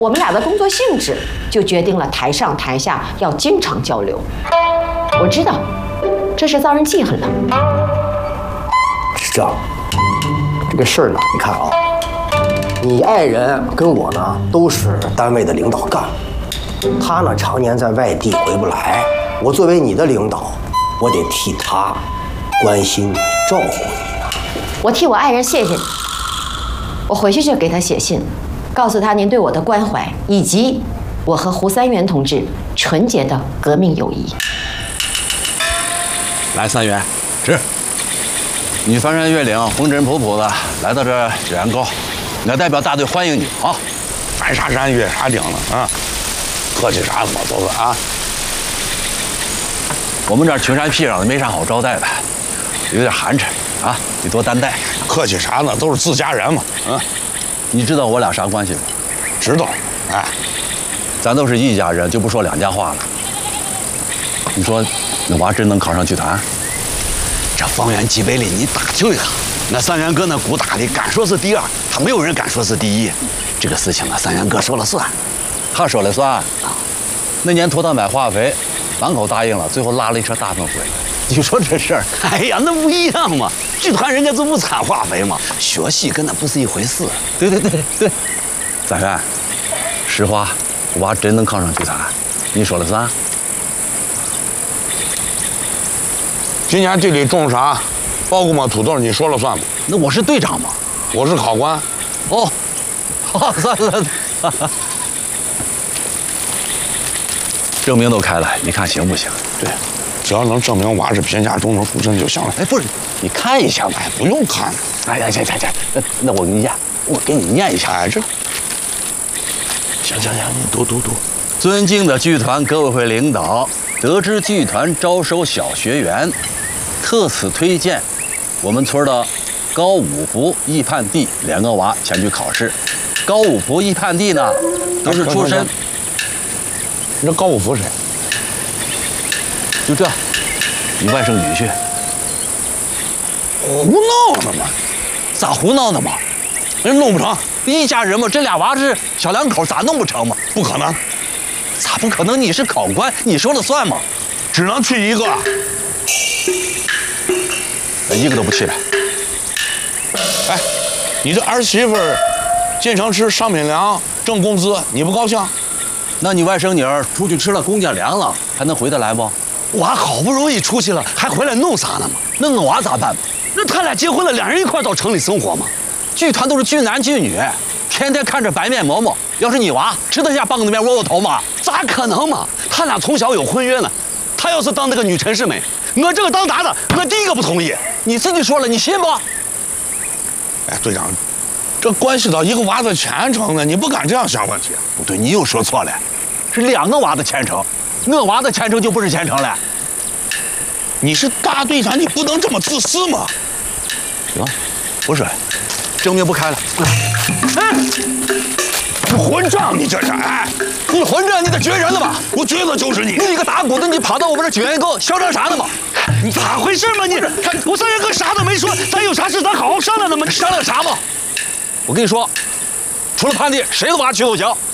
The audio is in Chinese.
我们俩的工作性质就决定了台上台下要经常交流。我知道，这是遭人记恨了。 是这样，这个事儿呢，你看啊，你爱人跟我呢都是单位的领导干部，他呢常年在外地回不来，我作为你的领导，我得替他关心你、照顾你。 我替我爱人谢谢你，我回去就给他写信。告诉他您对我的关怀，以及我和胡三元同志纯洁的革命友谊。 来，三元，吃。你翻山越岭、风尘仆仆的来到这九阳沟，我代表大队欢迎你啊！ 翻啥山越啥岭了啊？客气啥嘛，都是啊。 我们这儿群山僻壤的，没啥好招待的，有点寒碜啊，你多担待。 客气啥呢？都是自家人嘛，啊。 你知道我俩啥关系吗？ 知道，哎， 咱都是一家人，就不说两家话了。你说，那娃真能考上剧团？ 这方圆几百里，你打听一下，那三元哥那鼓打的，敢说是第二，他没有人敢说是第一。这个事情啊，三元哥说了算， 他说了算。那年托他买化肥，满口答应了，最后拉了一车大粪水。你说这事儿， 哎呀，那不一样嘛！剧团人家这不掺化肥嘛，学习跟那不是一回事。 对，三元，实话，娃真能考上剧团，你说了算。 今年地里种啥，包谷么土豆，你说了算吗？ 那我是队长嘛， 我是考官。 哦，好，算了。证明都开了，你看行不行？ 对。只要能证明娃是贫下中农出身就行了。 哎，不是，你看一下吧。 哎，不用看。 哎呀，行，那我给你念，念一下。 哎，这，行，你读。 尊敬的剧团革委会领导，得知剧团招收小学员，特此推荐我们村的高五福、易盼娣2个娃前去考试。高五福、易盼娣呢，都是出身。 你这高五福谁？ 就这，你外甥女婿。 胡闹呢嘛？ 咋胡闹呢嘛？人弄不成，一家人嘛，这俩娃是小两口，咋弄不成嘛？ 不可能， 咋不可能？你是考官，你说了算嘛？ 只能去一个， 一个都不去。 哎，你这儿媳妇进城吃商品粮挣工资，你不高兴？ 那你外甥女儿出去吃了公家粮了，还能回得来不？ 娃好不容易出去了，还回来弄啥呢嘛？ 那我娃咋办？ 那他俩结婚了，2人一块到城里生活嘛。 剧团都是巨男巨女，天天看着白面馍馍。要是你娃吃得下棒子面窝窝头吗？ 咋可能嘛？他俩从小有婚约呢。他要是当那个女陈世美，我这个当打的，我第一个不同意。 你自己说了，你信不？ 哎，队长，这关系到一个娃的前程呢，你不敢这样想问题。 不对，你又说错了，是2个娃的前程，我娃的前程就不是前程了。 你是大队长，你不能这么自私嘛。 行，不是，证明不开了。 哎， 你混账！你这是哎， 你混账！你得绝人了吧？ 我觉得就是你。 你一个打鼓的，你跑到我们这九元沟嚣张啥呢嘛？ 你咋回事嘛？你我三元哥啥都没说，咱有啥事咱好好商量的嘛。 商量啥嘛？我跟你说，除了潘迪，谁的娃去都行。